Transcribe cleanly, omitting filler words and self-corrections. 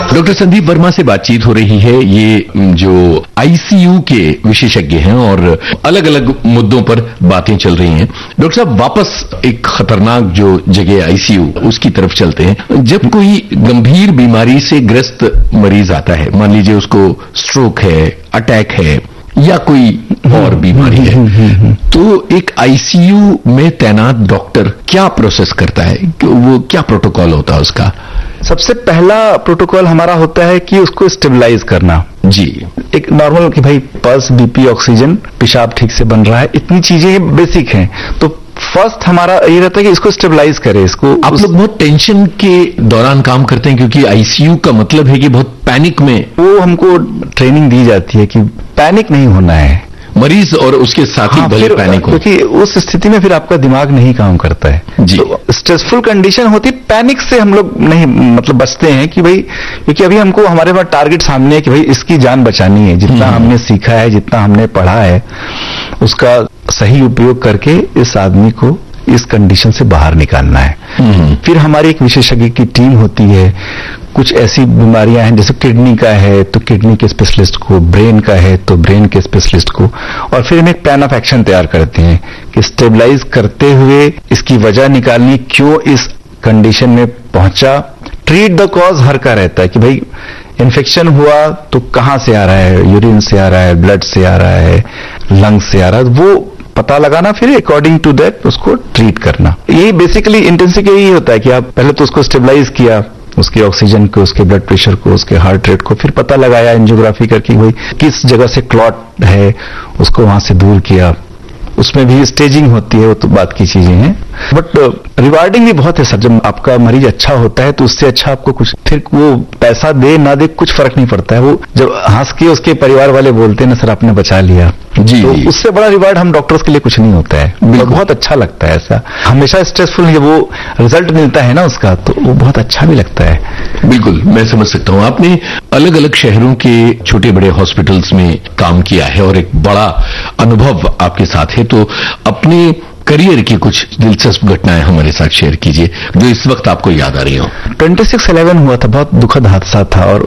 Doctor Sandeep Verma से बातचीत हो रही है। ये जो आईसीयू के विशेषज्ञ हैं और अलग अलग मुद्दों पर बातें चल रही हैं। डॉक्टर साहब, वापस एक खतरनाक जो जगह आईसीयू, उसकी तरफ चलते हैं। जब कोई गंभीर बीमारी से ग्रस्त मरीज आता है, मान लीजिए उसको स्ट्रोक है, अटैक है या कोई और बीमारी है, तो एक आईसीयू में तैनात डॉक्टर क्या प्रोसेस करता है? वो क्या प्रोटोकॉल होता है उसका? सबसे पहला प्रोटोकॉल हमारा होता है कि उसको स्टेबलाइज करना। जी, एक नॉर्मल कि भाई पल्स, बीपी, ऑक्सीजन, पेशाब ठीक से बन रहा है, इतनी चीजें बेसिक हैं। तो फर्स्ट हमारा ये रहता है कि इसको स्टेबलाइज करें। इसको आप लोग बहुत टेंशन के दौरान काम करते हैं, क्योंकि आईसीयू का मतलब है कि बहुत पैनिक में। वो हमको ट्रेनिंग दी जाती है कि पैनिक नहीं होना है, मरीज और उसके साथी भले पैनिक हो, क्योंकि उस स्थिति में फिर आपका दिमाग नहीं काम करता है। जी, तो स्ट्रेसफुल कंडीशन होती, पैनिक से हम लोग नहीं मतलब बचते हैं कि भाई, क्योंकि अभी हमको हमारे पास टारगेट सामने है कि भाई इसकी जान बचानी है। जितना हमने सीखा है, जितना हमने पढ़ा है, उसका सही उपयोग करके इस आदमी को इस कंडीशन से बाहर निकालना है। फिर हमारी एक विशेषज्ञ की टीम होती है। कुछ ऐसी बीमारियां हैं जैसे किडनी का है तो किडनी के स्पेशलिस्ट को, ब्रेन का है तो ब्रेन के स्पेशलिस्ट को, और फिर हम एक प्लान ऑफ एक्शन तैयार करते हैं कि स्टेबलाइज करते हुए इसकी वजह निकालनी, क्यों इस कंडीशन में पहुंचा। ट्रीट द कॉज हर का रहता है कि भाई इन्फेक्शन हुआ तो कहां से आ रहा है, यूरिन से आ रहा है, ब्लड से आ रहा है, लंग्स से आ रहा है, वो पता लगाना, फिर अकॉर्डिंग टू दैट उसको ट्रीट करना। यही बेसिकली इंटेंसिव यही होता है कि आप पहले तो उसको स्टेबलाइज किया, उसके ऑक्सीजन को, उसके ब्लड प्रेशर को, उसके हार्ट रेट को, फिर पता लगाया एंजियोग्राफी करके भाई किस जगह से क्लॉट है, उसको वहां से दूर किया। उसमें भी स्टेजिंग होती है, वो तो बात की चीजें हैं, बट रिवार्डिंग भी बहुत है सर। जब आपका मरीज अच्छा होता है तो उससे अच्छा आपको कुछ, फिर वो पैसा दे ना दे कुछ फर्क नहीं पड़ता है। वो जब हंस के उसके परिवार वाले बोलते हैं ना, सर आपने बचा लिया, जी, तो उससे बड़ा रिवार्ड हम डॉक्टर्स के लिए कुछ नहीं होता है। तो बहुत अच्छा लगता है ऐसा। हमेशा स्ट्रेसफुल जब वो रिजल्ट मिलता है ना उसका, तो वो बहुत अच्छा भी लगता है। बिल्कुल, मैं समझ सकता हूं। आपने अलग अलग शहरों के छोटे बड़े हॉस्पिटल्स में काम किया है और एक बड़ा अनुभव आपके साथ है, तो अपने करियर की कुछ दिलचस्प घटनाएं हमारे साथ शेयर कीजिए जो इस वक्त आपको याद आ रही हो। 26/11 हुआ था, बहुत दुखद हादसा था, और